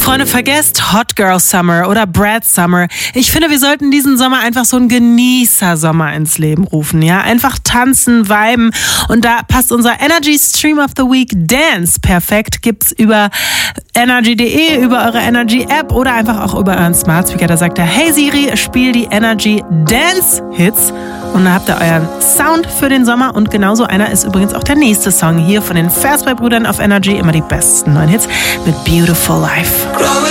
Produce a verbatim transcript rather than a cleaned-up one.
Freunde, vergesst Hot Girl Summer oder Brad Summer. Ich finde, wir sollten diesen Sommer einfach so einen Genießer-Sommer ins Leben rufen. Ja, einfach tanzen, viben. Und da passt unser Energy Stream of the Week Dance perfekt. Gibt's über energy punkt de, über eure Energy App oder einfach auch über euren Smart Speaker. Da sagt er, hey Siri, spiel die Energy Dance Hits. Und da habt ihr euren Sound für den Sommer. Und genauso einer ist übrigens auch der nächste Song hier von den Fastboy-Brüdern auf Energy. Immer die besten neuen Hits mit Beautiful Life.